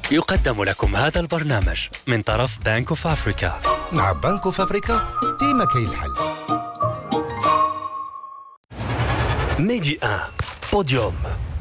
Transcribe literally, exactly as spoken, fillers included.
يقدم لكم هذا البرنامج من طرف بنك اوف افريكا. مع بنك اوف افريكا ديما كاين الحل. ميدي واحد بوديوم.